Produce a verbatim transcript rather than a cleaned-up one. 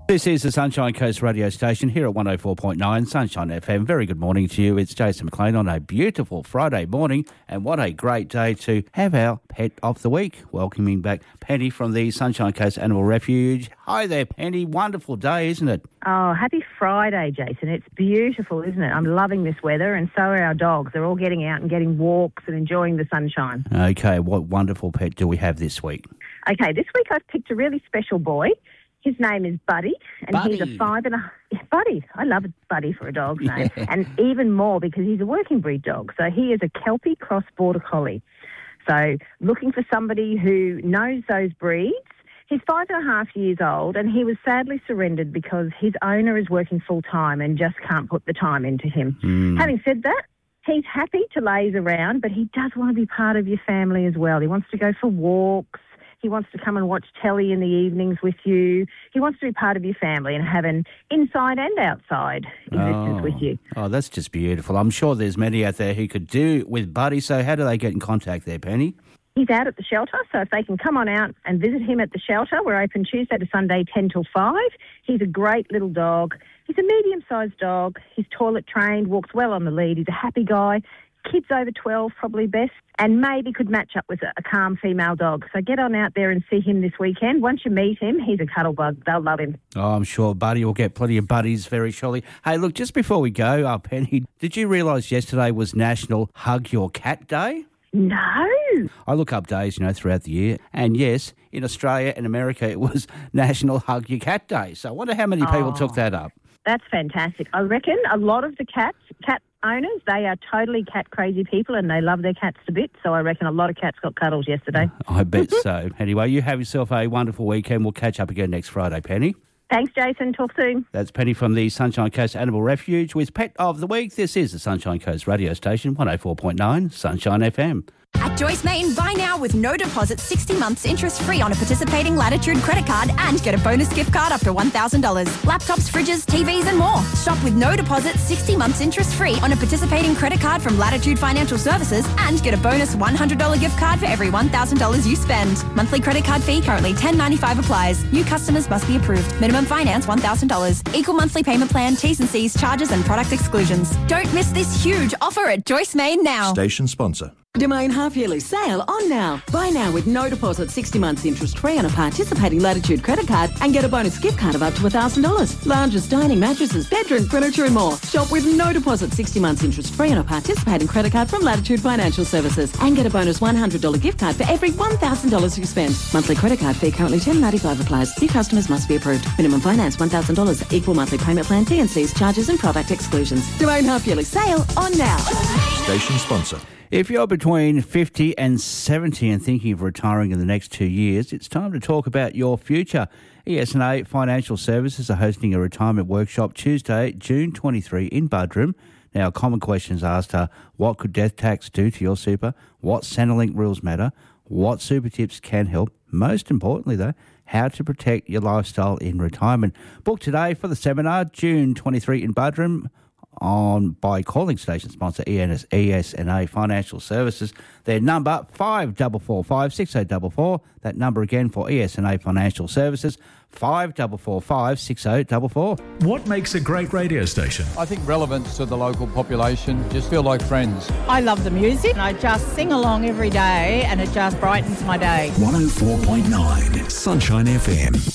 This is the Sunshine Coast radio station here at one oh four point nine Sunshine F M. Very good morning to you. It's Jason McLean on a beautiful Friday morning, and what a great day to have our pet of the week. Welcoming back Penny from the Sunshine Coast Animal Refuge. Hi there, Penny. Wonderful day, isn't it? Oh, happy Friday, Jason. It's beautiful, isn't it? I'm loving this weather, and so are our dogs. They're all getting out and getting walks and enjoying the sunshine. Okay, what wonderful pet do we have this week? Okay, this week I've picked a really special boy. His name is Buddy, and Buddy. he's a five and a yeah, Buddy. I love Buddy for a dog's name, Yeah. and even more because he's a working breed dog. So he is a Kelpie cross border collie. So looking for somebody who knows those breeds. He's five and a half years old, and he was sadly surrendered because his owner is working full time and just can't put the time into him. Mm. Having said that, he's happy to laze around, but he does want to be part of your family as well. He wants to go for walks. He wants to come and watch telly in the evenings with you. He wants to be part of your family and have an inside and outside existence oh. with you. Oh, that's just beautiful. I'm sure there's many out there who could do with Buddy. So how do they get in contact there, Penny? He's out at the shelter, so if they can come on out and visit him at the shelter, we're open Tuesday to Sunday, ten till five. He's a great little dog. He's a medium-sized dog. He's toilet trained, walks well on the lead. He's a happy guy. Kids over twelve probably best, and maybe could match up with a, a calm female dog. So get on out there and see him this weekend. Once you meet him, he's a cuddle bug. They'll love him. Oh, I'm sure Buddy will get plenty of buddies very shortly. Hey, look, just before we go, uh, Penny, did you realise yesterday was National Hug Your Cat Day? No. I look up days, you know, throughout the year. And yes, in Australia and America, it was National Hug Your Cat Day. So I wonder how many people Oh. took that up. That's fantastic. I reckon a lot of the cats, cat owners, they are totally cat crazy people and they love their cats to bits. So I reckon a lot of cats got cuddles yesterday. I bet so. Anyway, you have yourself a wonderful weekend. We'll catch up again next Friday, Penny. Thanks, Jason. Talk soon. That's Penny from the Sunshine Coast Animal Refuge with Pet of the Week. This is the Sunshine Coast radio station, one oh four point nine Sunshine F M. At Joyce Main, buy now with no deposit, sixty months interest free on a participating Latitude credit card and get a bonus gift card up to one thousand dollars. Laptops, fridges, T Vs and more. Shop with no deposit, sixty months interest free on a participating credit card from Latitude Financial Services and get a bonus one hundred dollars gift card for every one thousand dollars you spend. Monthly credit card fee currently ten dollars and ninety-five cents applies. New customers must be approved. Minimum finance one thousand dollars. Equal monthly payment plan, T's and C's, charges and product exclusions. Don't miss this huge offer at Joyce Main now. Station sponsor. Domain half-yearly sale on now. Buy now with no deposit, sixty months interest-free on a participating Latitude credit card and get a bonus gift card of up to one thousand dollars. Lounges, dining, mattresses, bedroom furniture and more. Shop with no deposit, sixty months interest-free on a participating credit card from Latitude Financial Services and get a bonus one hundred dollars gift card for every one thousand dollars you spend. Monthly credit card fee currently ten dollars and ninety-five cents applies. New customers must be approved. Minimum finance one thousand dollars. Equal monthly payment plan, T and C's, charges and product exclusions. Domain half-yearly sale on now. Station sponsor. If you're between fifty and seventy and thinking of retiring in the next two years, it's time to talk about your future. E S and A Financial Services are hosting a retirement workshop Tuesday, June twenty-third in Buderim. Now, common questions asked are, what could death tax do to your super? What Centrelink rules matter? What super tips can help? Most importantly, though, how to protect your lifestyle in retirement. Book today for the seminar, June twenty-third in Buderim, on by calling station sponsor E S and A Financial Services. Their number five four four five six zero four four. That number again for E S and A Financial Services, five four four five six zero four four. What makes a great radio station? I think relevance to the local population, just feel like friends. I love the music and I just sing along every day and it just brightens my day. one oh four point nine Sunshine F M.